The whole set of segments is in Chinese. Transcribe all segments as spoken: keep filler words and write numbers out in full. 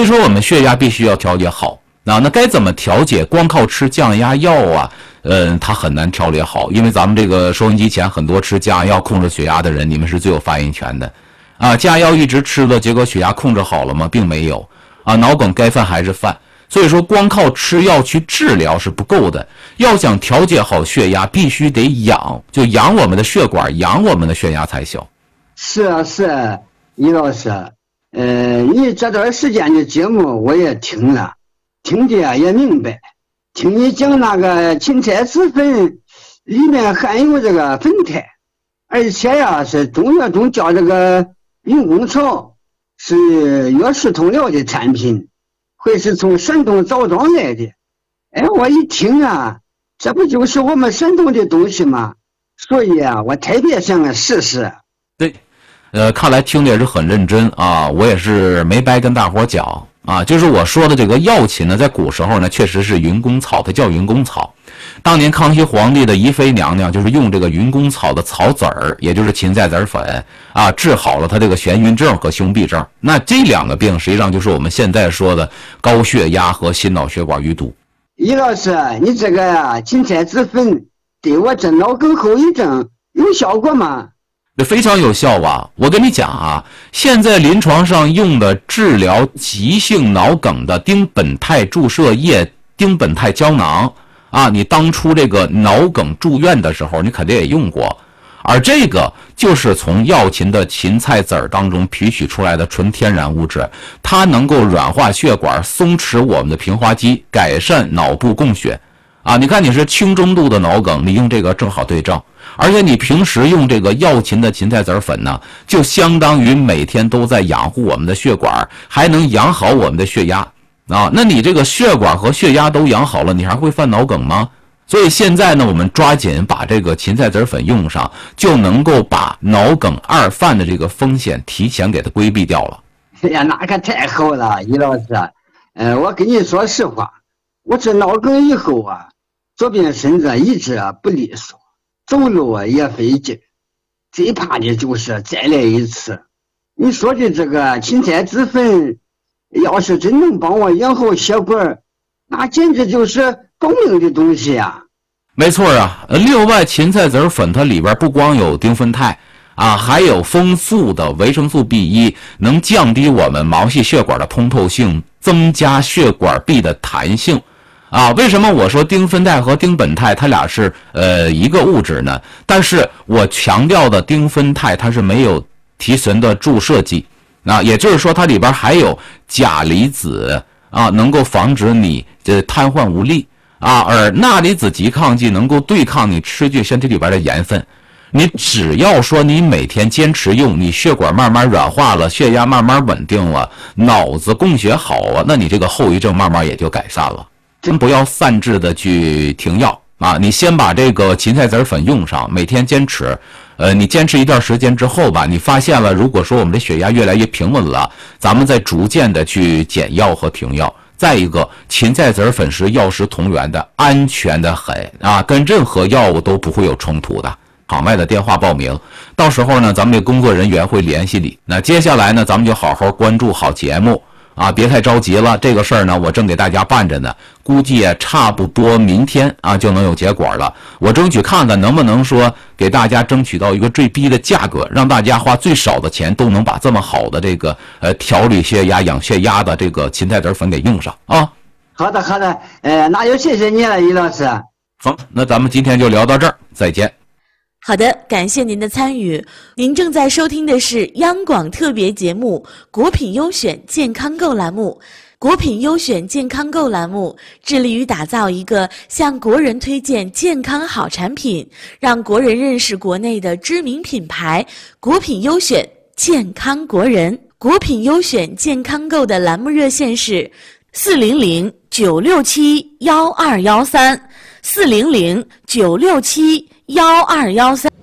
所以说我们血压必须要调节好啊。那该怎么调节？光靠吃降压药啊，嗯，它很难调节好，因为咱们这个收音机前很多吃降压药控制血压的人，你们是最有发言权的啊。降压药一直吃了，结果血压控制好了吗？并没有啊。脑梗该犯还是犯。所以说光靠吃药去治疗是不够的，要想调节好血压，必须得养，就养我们的血管，养我们的血压才行。 是啊是啊，李老师，呃，你这段时间的节目我也听了，听的也明白。听你讲那个芹菜籽粉里面含有这个酚酞，而且呀是中药中叫这个云公草，是药食同疗的产品。会是从山东枣庄来的，哎，我一听啊，这不就是我们山东的东西吗？所以啊，我特别想试试。 对，呃，看来听的也是很认真啊，我也是没白跟大伙讲啊，就是我说的这个药芹呢，在古时候呢，确实是云公草，它叫云公草。当年康熙皇帝的宜妃娘娘就是用这个云公草的草籽儿，也就是芹菜籽粉啊，治好了她这个眩晕症和胸痹症。那这两个病实际上就是我们现在说的高血压和心脑血管淤堵。 李老师，你这个呀、啊，芹菜籽粉对我这脑梗后遗症有效果吗？ 这非常有效啊！我跟你讲啊，现在临床上用的治疗急性脑梗的丁苯酞注射液、丁苯酞胶囊啊，你当初这个脑梗住院的时候，你肯定也用过。而这个就是从药芹的芹菜籽儿当中提取出来的纯天然物质，它能够软化血管，松弛我们的平滑肌，改善脑部供血。啊，你看你是轻中度的脑梗，你用这个正好对症。而且你平时用这个药芹的芹菜籽粉呢，就相当于每天都在养护我们的血管，还能养好我们的血压啊。那你这个血管和血压都养好了，你还会犯脑梗吗？所以现在呢，我们抓紧把这个芹菜籽粉用上，就能够把脑梗二犯的这个风险提前给它规避掉了。 哎呀，那可太好了，于老师。呃，我跟你说实话，我这脑梗以后啊，左边身子一直啊不利索，走路啊也费劲，最怕的就是再来一次。你说的这个芹菜籽粉，要是真能帮我养好血管，那简直就是保命的东西呀、啊！ 没错啊，另外芹菜籽粉它里边不光有丁酚酞啊，还有丰富的维生素 B 一， 能降低我们毛细血管的通透性，增加血管壁的弹性。啊，为什么我说丁酚酞和丁苯酞它俩是呃一个物质呢？但是我强调的丁酚酞它是没有提纯的注射剂啊，也就是说它里边还有钾离子啊，能够防止你这瘫痪无力啊，而钠离子拮抗剂能够对抗你吃进身体里边的盐分。你只要说你每天坚持用，你血管慢慢软化了，血压慢慢稳定了，脑子供血好啊，那你这个后遗症慢慢也就改善了。真不要擅自的去停药啊！你先把这个芹菜籽粉用上，每天坚持。呃，你坚持一段时间之后吧，你发现了，如果说我们的血压越来越平稳了，咱们再逐渐的去减药和停药。再一个，芹菜籽粉是药食同源的，安全的很啊，跟任何药物都不会有冲突的。场外的电话报名，到时候呢，咱们的工作人员会联系你。那接下来呢，咱们就好好关注好节目。啊，别太着急了，这个事儿呢，我正给大家办着呢，估计也差不多明天啊就能有结果了。我争取看看能不能说给大家争取到一个最低的价格，让大家花最少的钱都能把这么好的这个呃调理血压、养血压的这个芹菜籽粉给用上啊。 好的，好的，呃，那就谢谢你了，于老师。 好，那咱们今天就聊到这儿，再见。 好的，感谢您的参与。您正在收听的是央广特别节目《国品优选健康购》栏目。国品优选健康购栏目致力于打造一个向国人推荐健康好产品，让国人认识国内的知名品牌。国品优选健康国人，国品优选健康购的栏目热线是四零零九六七幺二幺三，四零零九六七幺二幺三。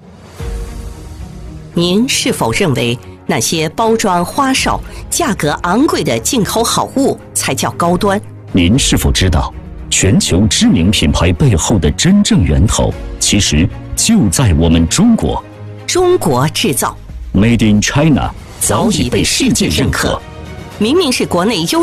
您是否认为那些包装花哨、价格昂贵的进口好物才叫高端？ 您是否知道，全球知名品牌背后的真正源头，其实就在我们中国。 中国制造 ，Made in China， 早已被世界认可。 明明是国内优